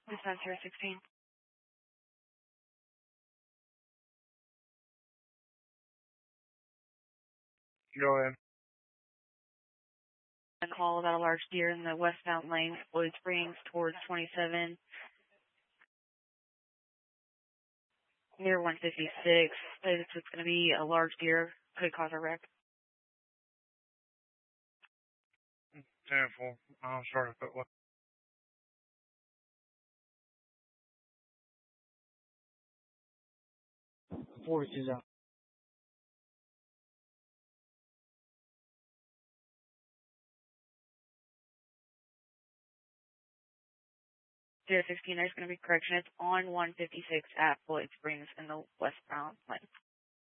Dispatch 016. Go ahead. A call about a large deer in the westbound lane, Floyd Springs towards 27, near 156. Says it's going to be a large deer, could cause a wreck. 10-4. I'll start at that one. 42's out. There's going to be correction. It's on 156 at Floyd Springs in the westbound lane.